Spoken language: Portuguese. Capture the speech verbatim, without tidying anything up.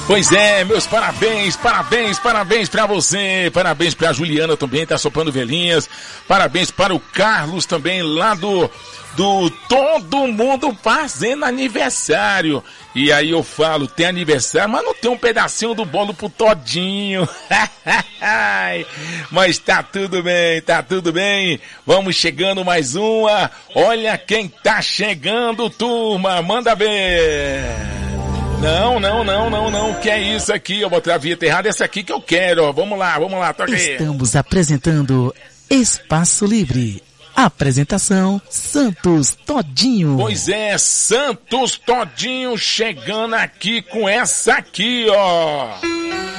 Pois é, meus parabéns, parabéns, parabéns pra você, parabéns pra Juliana também, tá soprando velhinhas, parabéns para o Carlos também, lá do, do Todo Mundo Fazendo Aniversário. E aí eu falo, tem aniversário, mas não tem um pedacinho do bolo pro Todinho. Mas tá tudo bem, tá tudo bem. Vamos chegando mais uma. Olha quem tá chegando, turma, manda ver. Não, não, não, não, não, que é isso aqui, eu botei a vinheta errada, essa aqui que eu quero, ó. Vamos lá, vamos lá, toca aí. Estamos apresentando Espaço Livre. Apresentação Santos Todinho. Pois é, Santos Todinho chegando aqui com essa aqui, ó.